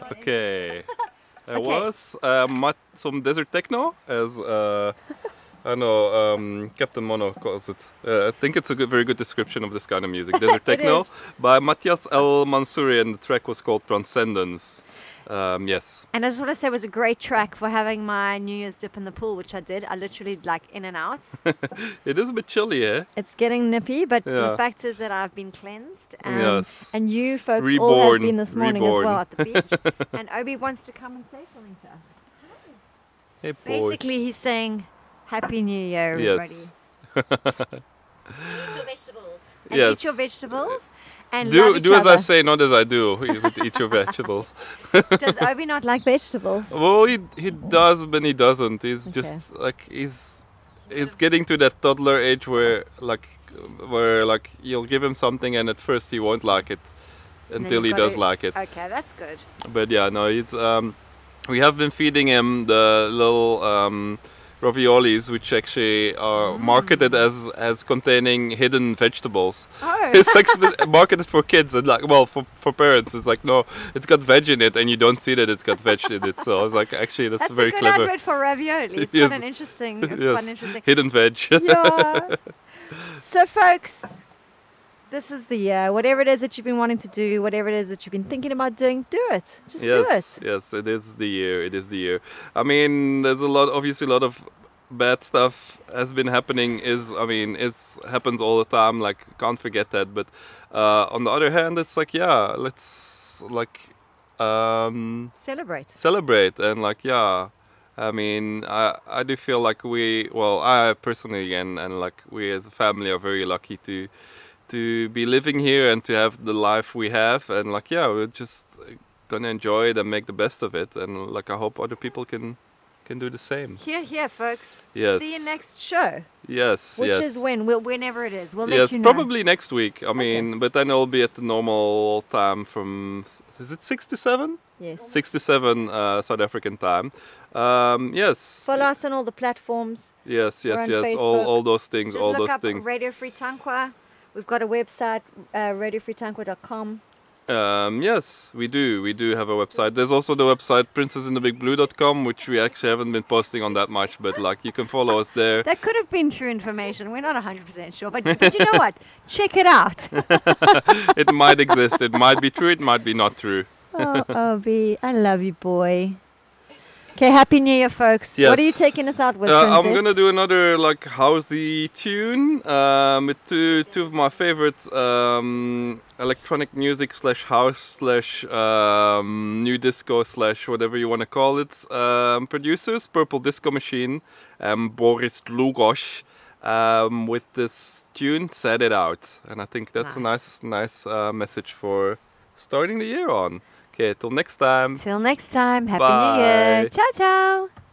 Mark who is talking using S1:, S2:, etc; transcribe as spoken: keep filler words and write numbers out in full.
S1: Okay. There
S2: Okay.
S1: was uh, mat- some desert techno, as uh, I know um, Captain Mono calls it. Uh, I think it's a good, very good description of this kind of music. Desert
S2: It
S1: techno
S2: is.
S1: by Matthias El Mansouri, and the track was called Transcendence. Um, yes.
S2: And I just want to say it was a great track for having my New Year's dip in the pool, which I did. I literally like in and out.
S1: It is a bit chilly, eh?
S2: It's getting nippy, but the
S1: Yeah.
S2: fact is that I've been cleansed. And,
S1: Yes.
S2: and you folks all have
S1: Reborn,
S2: been this morning as
S1: reborn.
S2: well at the beach. And Obi wants to come and say something to us.
S1: Hey, boy.
S2: Basically, he's saying, Happy New Year, everybody.
S1: Yes.
S3: Eat your vegetables.
S2: And
S1: Yes.
S2: eat your vegetables and
S1: Do
S2: love each
S1: do as
S2: other.
S1: I say, not as I do. You would eat your vegetables.
S2: Does Obi not like vegetables?
S1: Well, he he does, but he doesn't. He's
S2: Okay.
S1: just like he's he's getting to that toddler age where like where like you'll give him something and at first he won't like it
S2: then
S1: until he
S2: you've
S1: does
S2: gotta-
S1: like it.
S2: Okay, that's good.
S1: But yeah, no, he's um we have been feeding him the little um raviolis, which actually are marketed as as containing hidden vegetables.
S2: Oh,
S1: It's like spe- marketed for kids and like well for for parents. It's like no, it's got veg in it and you don't see that it's got veg in it. So I was like, actually, that's,
S2: that's
S1: very
S2: a good
S1: clever.
S2: advert for ravioli. It's
S1: Yes.
S2: quite an interesting. It's
S1: Yes.
S2: quite an interesting.
S1: Hidden veg.
S2: Yeah. So, folks, this is the year. Whatever it is that you've been wanting to do, whatever it is that you've been thinking about doing, do it. Just do it.
S1: Yes, yes, it is the year. It is the year. I mean, there's a lot. Obviously, a lot of bad stuff has been happening. Is I mean, is happens all the time. Like, can't forget that. But uh, on the other hand, it's like, yeah, let's like um,
S2: Celebrate.
S1: celebrate and like, yeah. I mean, I I do feel like we, well, I personally and and like we as a family are very lucky to to be living here and to have the life we have, and like, yeah, we're just gonna enjoy it and make the best of it, and like I hope other people can can do the same.
S2: Here, here, folks.
S1: Yes.
S2: See you next show,
S1: Yes,
S2: which
S1: yes.
S2: is when, we'll, whenever it is. We'll let
S1: Yes,
S2: you know.
S1: probably next week. I mean, but then it'll be at the normal time from, is it six to seven?
S2: Yes.
S1: Six to seven uh, South African time. Um, yes.
S2: Follow us on all the platforms.
S1: Yes,
S2: We're
S1: yes,
S2: on
S1: yes. All,
S2: Facebook.
S1: all those things,
S2: Just
S1: all
S2: look
S1: those
S2: up
S1: things.
S2: Radio Free Tankwa. We've got a website, uh, radio free tankwa dot com.
S1: Um, yes, we do. We do have a website. There's also the website princess in the big blue dot com, which we actually haven't been posting on that much, but like you can follow us there.
S2: That could have been true information. We're not one hundred percent sure. But, but you know what? Check it out.
S1: It might exist. It might be true. It might be not true.
S2: Oh, Obi, I love you, boy. Okay, Happy New Year, folks. What are you
S1: Yes.
S2: taking us out with,
S1: Uh,
S2: Princess?
S1: I'm gonna do another like housey tune um, with two two of my favorite um, electronic music slash house slash um, new disco slash whatever you want to call it um, producers, Purple Disco Machine and Boris Dlugosh um, with this tune "Set It Out," and I think that's
S2: Nice.
S1: a nice nice uh, message for starting the year on. Okay, till next time.
S2: Till next time, Happy
S1: Bye.
S2: New Year. Ciao, ciao.